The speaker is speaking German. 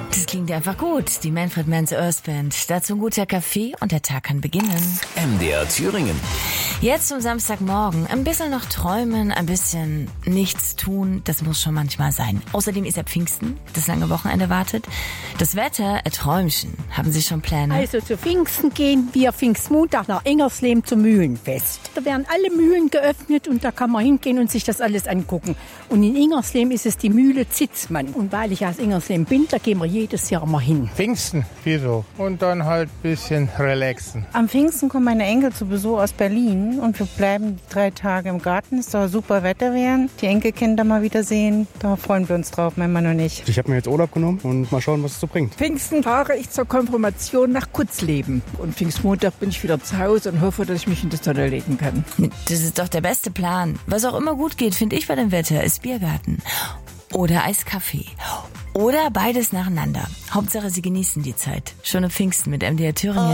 Das klingt einfach gut, die Manfred Mann's Earth Band. Dazu ein guter Kaffee und der Tag kann beginnen. MDR Thüringen. Jetzt zum Samstagmorgen ein bisschen noch träumen, ein bisschen nichts tun, das muss schon manchmal sein. Außerdem ist ja Pfingsten, das lange Wochenende wartet. Das Wetter, ein Träumchen. Haben Sie schon Pläne? Also zu Pfingsten gehen wir Pfingstmontag nach Ingersleben zum Mühlenfest. Da werden alle Mühlen geöffnet und da kann man hingehen und sich das alles angucken. Und in Ingersleben ist es die Mühle Zitzmann. Und weil ich aus Ingersleben bin, da gehen wir jedes Jahr mal hin. Pfingsten, wieso? Und dann halt ein bisschen relaxen. Am Pfingsten kommen meine Enkel zu Besuch aus Berlin und wir bleiben 3 Tage im Garten. Es soll super Wetter werden. Die Enkelkinder mal wieder sehen. Da freuen wir uns drauf, mein Mann und ich. Ich habe mir jetzt Urlaub genommen und mal schauen, was es so bringt. Pfingsten fahre ich zur Konfirmation nach Kutzleben. Und Pfingstmontag bin ich wieder zu Hause und hoffe, dass ich mich in die Sonne legen kann. Das ist doch der beste Plan. Was auch immer gut geht, finde ich bei dem Wetter, ist Biergarten. Oder Eiskaffee. Oder beides nacheinander. Hauptsache, Sie genießen die Zeit. Schöne Pfingsten mit MDR Thüringen.